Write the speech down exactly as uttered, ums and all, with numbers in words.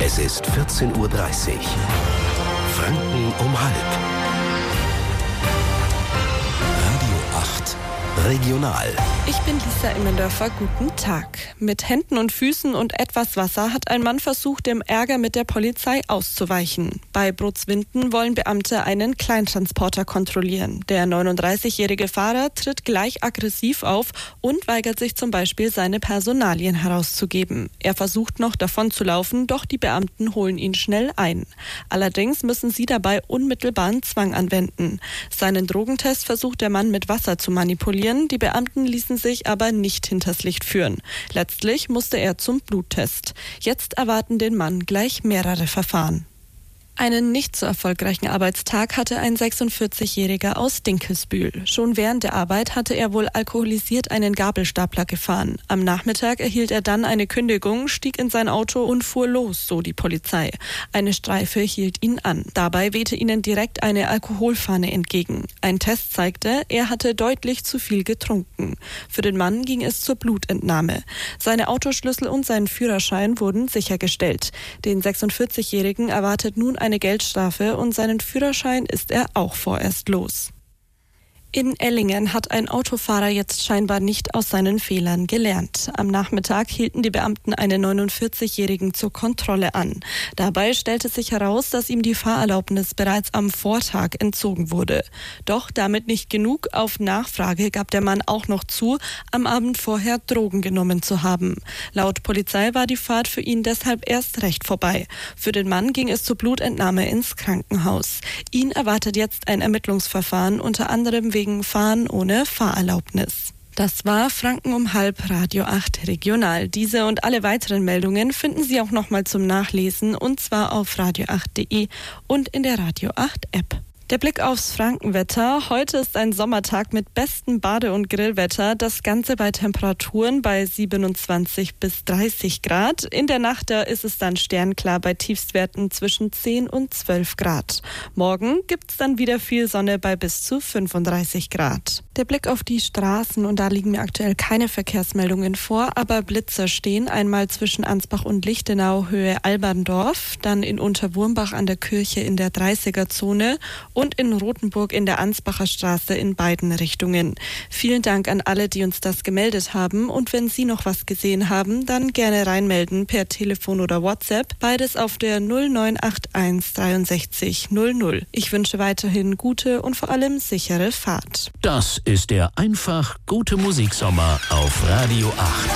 Es ist vierzehn Uhr dreißig. Franken um halb. Radio acht Regional. Ich bin Lisa Immendörfer, guten Tag. Mit Händen und Füßen und etwas Wasser hat ein Mann versucht, dem Ärger mit der Polizei auszuweichen. Bei Brutzwinden wollen Beamte einen Kleintransporter kontrollieren. Der neununddreißigjährige Fahrer tritt gleich aggressiv auf und weigert sich zum Beispiel, seine Personalien herauszugeben. Er versucht noch davon zu laufen, doch die Beamten holen ihn schnell ein. Allerdings müssen sie dabei unmittelbaren Zwang anwenden. Seinen Drogentest versucht der Mann mit Wasser zu manipulieren. Die Beamten ließen sich aber nicht hinters Licht führen. Letztlich musste er zum Bluttest. Jetzt erwarten den Mann gleich mehrere Verfahren. Einen nicht so erfolgreichen Arbeitstag hatte ein sechsundvierzigjähriger aus Dinkelsbühl. Schon während der Arbeit hatte er wohl alkoholisiert einen Gabelstapler gefahren. Am Nachmittag erhielt er dann eine Kündigung, stieg in sein Auto und fuhr los, so die Polizei. Eine Streife hielt ihn an. Dabei wehte ihnen direkt eine Alkoholfahne entgegen. Ein Test zeigte, er hatte deutlich zu viel getrunken. Für den Mann ging es zur Blutentnahme. Seine Autoschlüssel und sein Führerschein wurden sichergestellt. Den sechsundvierzigjährigen erwartet nun ein eine Geldstrafe und seinen Führerschein ist er auch vorerst los. In Ellingen hat ein Autofahrer jetzt scheinbar nicht aus seinen Fehlern gelernt. Am Nachmittag hielten die Beamten einen neunundvierzigjährigen zur Kontrolle an. Dabei stellte sich heraus, dass ihm die Fahrerlaubnis bereits am Vortag entzogen wurde. Doch damit nicht genug. Auf Nachfrage gab der Mann auch noch zu, am Abend vorher Drogen genommen zu haben. Laut Polizei war die Fahrt für ihn deshalb erst recht vorbei. Für den Mann ging es zur Blutentnahme ins Krankenhaus. Ihn erwartet jetzt ein Ermittlungsverfahren, unter anderem wegen Fahren ohne Fahrerlaubnis. Das war Franken um halb, Radio acht Regional. Diese und alle weiteren Meldungen finden Sie auch nochmal zum Nachlesen und zwar auf radio acht punkt de und in der Radio acht App. Der Blick aufs Frankenwetter. Heute ist ein Sommertag mit bestem Bade- und Grillwetter. Das Ganze bei Temperaturen bei siebenundzwanzig bis dreißig Grad. In der Nacht da ist es dann sternklar bei Tiefstwerten zwischen zehn und zwölf Grad. Morgen gibt's dann wieder viel Sonne bei bis zu fünfunddreißig Grad. Der Blick auf die Straßen, und da liegen mir aktuell keine Verkehrsmeldungen vor, aber Blitzer stehen einmal zwischen Ansbach und Lichtenau Höhe Alberndorf, dann in Unterwurmbach an der Kirche in der dreißiger-Zone und in Rothenburg in der Ansbacher Straße in beiden Richtungen. Vielen Dank an alle, die uns das gemeldet haben. Und wenn Sie noch was gesehen haben, dann gerne reinmelden per Telefon oder WhatsApp. Beides auf der null neun acht eins dreiundsechzig null null. Ich wünsche weiterhin gute und vor allem sichere Fahrt. Das ist der einfach gute Musiksommer auf Radio acht.